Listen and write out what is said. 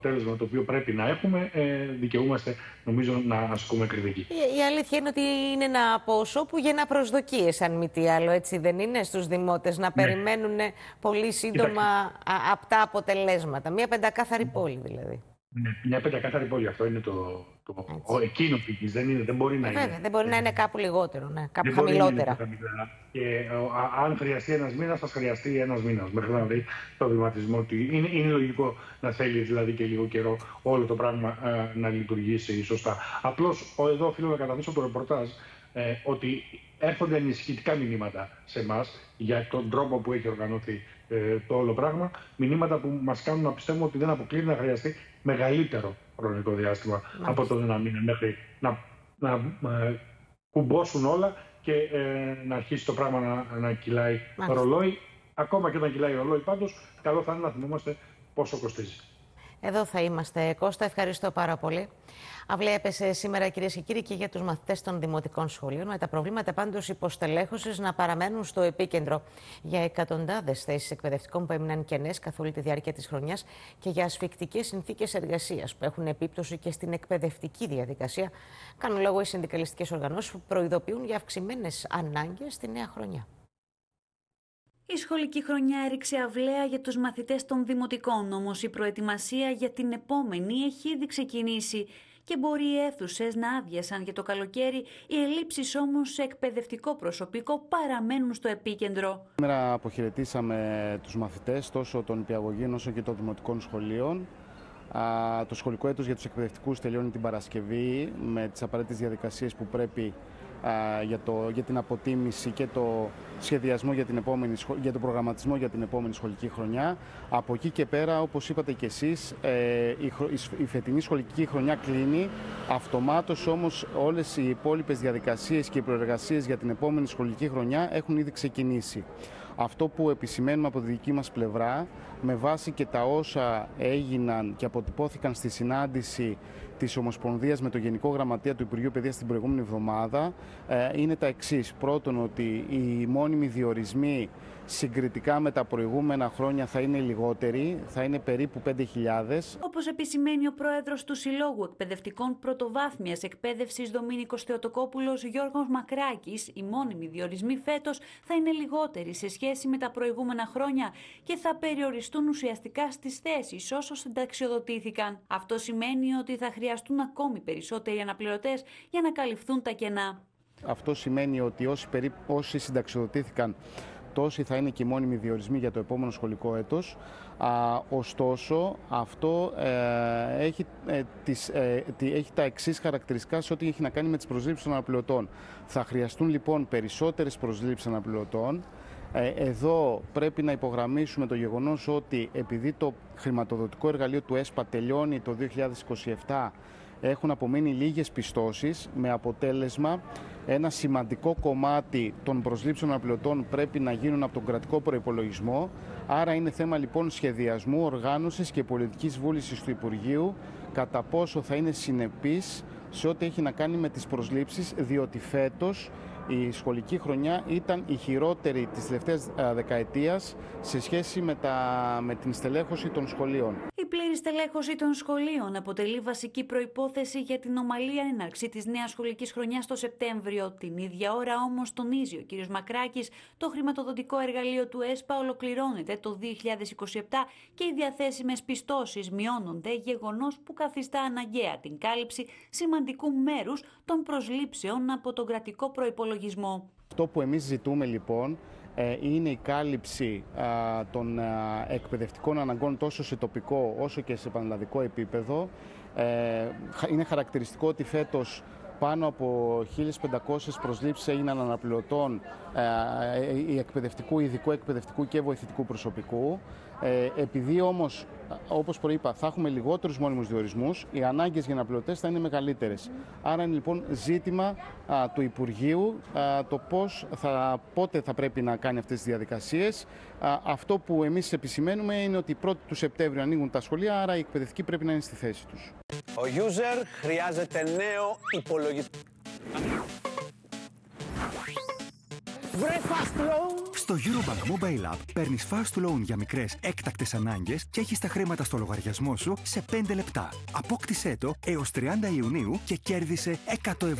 αποτέλεσμα το οποίο πρέπει να έχουμε, δικαιούμαστε νομίζω να ασκούμε κριτική. Η αλήθεια είναι ότι είναι ένα ποσό που γεννά προσδοκίες, αν μη τι άλλο, έτσι δεν είναι, στους δημότες να περιμένουν πολύ σύντομα απτά αποτελέσματα. Μια πεντακάθαρη πόλη δηλαδή. Μια πεντακάθαρη πόλη, αυτό είναι εκείνο πηγής, δεν μπορεί να είναι. Βέβαια, δεν μπορεί να είναι κάπου λιγότερο, κάπου χαμηλότερα. Και αν χρειαστεί ένας μήνας, θα χρειαστεί ένας μήνας μέχρι να δει το βηματισμό του. Είναι λογικό να θέλει δηλαδή και λίγο καιρό όλο το πράγμα να λειτουργήσει σωστά. Απλώς εδώ οφείλω να καταθέσω το ρεπορτάζ ότι έρχονται ανησυχητικά μηνύματα σε εμάς για τον τρόπο που έχει οργανωθεί το όλο πράγμα. Μηνύματα που μας κάνουν να πιστεύουμε ότι δεν αποκλείεται να χρειαστεί μεγαλύτερο χρονικό διάστημα από τον ένα μήνα μέχρι να κουμπώσουν όλα και να αρχίσει το πράγμα να κυλάει ρολόι. Ακόμα και όταν κυλάει ρολόι, πάντως, καλό θα είναι να θυμόμαστε πόσο κοστίζει. Εδώ θα είμαστε, Κώστα. Ευχαριστώ πάρα πολύ. Αυλαία έπεσε σήμερα, κυρίες και κύριοι, και για τους μαθητές των δημοτικών σχολείων, με τα προβλήματα πάντως υποστελέχωσης να παραμένουν στο επίκεντρο, για εκατοντάδες θέσεις εκπαιδευτικών που έμειναν κενές καθ' όλη τη διάρκεια της χρονιάς και για ασφικτικές συνθήκες εργασίας που έχουν επίπτωση και στην εκπαιδευτική διαδικασία. Κάνουν λόγο οι συνδικαλιστικές οργανώσεις που προειδοποιούν για αυξημένες ανάγκες στη νέα χρονιά. Η σχολική χρονιά έριξε αυλαία για τους μαθητές των δημοτικών, όμως η προετοιμασία για την επόμενη έχει ήδη ξεκινήσει και μπορεί οι αίθουσες να άδειασαν για το καλοκαίρι, οι ελλείψεις όμως σε εκπαιδευτικό προσωπικό παραμένουν στο επίκεντρο. Σήμερα αποχαιρετήσαμε τους μαθητές τόσο των νηπιαγωγείων όσο και των δημοτικών σχολείων. Το σχολικό έτος για τους εκπαιδευτικούς τελειώνει την Παρασκευή με τις απαραίτητες διαδικασίες που πρέπει για την αποτίμηση και το σχεδιασμό για τον προγραμματισμό για την επόμενη σχολική χρονιά. Από εκεί και πέρα, όπως είπατε και εσείς, η φετινή σχολική χρονιά κλείνει. Αυτομάτως όμως όλες οι υπόλοιπες διαδικασίες και οι προεργασίες για την επόμενη σχολική χρονιά έχουν ήδη ξεκινήσει. Αυτό που επισημαίνουμε από τη δική μας πλευρά, με βάση και τα όσα έγιναν και αποτυπώθηκαν στη συνάντηση της Ομοσπονδίας με το Γενικό Γραμματέα του Υπουργείου Παιδείας την προηγούμενη εβδομάδα, είναι τα εξής. Πρώτον, ότι οι μόνιμοι διορισμοί συγκριτικά με τα προηγούμενα χρόνια θα είναι λιγότεροι, θα είναι περίπου 5.000. Όπως επισημαίνει ο πρόεδρος του Συλλόγου Εκπαιδευτικών Πρωτοβάθμιας Εκπαίδευσης Δομήνικος Θεοτοκόπουλος Γιώργος Μακράκης, οι μόνιμοι διορισμοί φέτος θα είναι λιγότεροι σε σχέση με τα προηγούμενα χρόνια και θα περιοριστούν ουσιαστικά στις θέσεις όσο συνταξιοδοτήθηκαν. Αυτό σημαίνει ότι θα χρειαστούν ακόμη περισσότεροι αναπληρωτές για να καλυφθούν τα κενά. Αυτό σημαίνει ότι όσοι συνταξιοδοτήθηκαν, τόσοι θα είναι και οι μόνιμοι διορισμοί για το επόμενο σχολικό έτος. Ωστόσο, αυτό έχει τα εξής χαρακτηριστικά σε ό,τι έχει να κάνει με τις προσλήψεις των αναπληρωτών. Θα χρειαστούν λοιπόν περισσότερες προσλήψεις αναπληρωτών. Εδώ πρέπει να υπογραμμίσουμε το γεγονός ότι επειδή το χρηματοδοτικό εργαλείο του ΕΣΠΑ τελειώνει το 2027, έχουν απομείνει λίγες πιστώσεις, με αποτέλεσμα ένα σημαντικό κομμάτι των προσλήψεων αναπληρωτών πρέπει να γίνουν από τον κρατικό προϋπολογισμό. Άρα είναι θέμα λοιπόν σχεδιασμού, οργάνωσης και πολιτικής βούλησης του Υπουργείου κατά πόσο θα είναι συνεπής σε ό,τι έχει να κάνει με τις προσλήψεις, διότι φέτος η σχολική χρονιά ήταν η χειρότερη της τελευταίας δεκαετίας σε σχέση με την στελέχωση των σχολείων. Η πλήρη στελέχωση των σχολείων αποτελεί βασική προϋπόθεση για την ομαλή έναρξη της νέας σχολικής χρονιάς το Σεπτέμβριο. Την ίδια ώρα όμως, τονίζει ο κ. Μακράκης, το χρηματοδοτικό εργαλείο του ΕΣΠΑ ολοκληρώνεται το 2027 και οι διαθέσιμες πιστώσεις μειώνονται, γεγονός που καθιστά αναγκαία την κάλυψη σημαντικού μέρους των προσλήψεων από τον κρατικό προϋπολογισμό. Αυτό που εμείς ζητούμε λοιπόν είναι η κάλυψη των εκπαιδευτικών αναγκών τόσο σε τοπικό όσο και σε πανελλαδικό επίπεδο. Είναι χαρακτηριστικό ότι φέτος πάνω από 1.500 προσλήψεις έγιναν αναπληρωτών ειδικού εκπαιδευτικού και βοηθητικού προσωπικού. Επειδή όμως, όπως προείπα, θα έχουμε λιγότερους μόνιμους διορισμούς, οι ανάγκες για αναπληρωτές θα είναι μεγαλύτερες. Άρα είναι λοιπόν ζήτημα του Υπουργείου το πότε θα πρέπει να κάνει αυτές τις διαδικασίες. Αυτό που εμείς επισημαίνουμε είναι ότι 1η του Σεπτέμβριου ανοίγουν τα σχολεία, άρα οι εκπαιδευτικοί πρέπει να είναι στη θέση τους. Ο user χρειάζεται νέο υπολογιστή. Breakfast Row. Στο Eurobank Mobile App παίρνεις fast loan για μικρές έκτακτες ανάγκες και έχεις τα χρήματα στο λογαριασμό σου σε 5 λεπτά. Απόκτησέ το έως 30 Ιουνίου και κέρδισε 100 €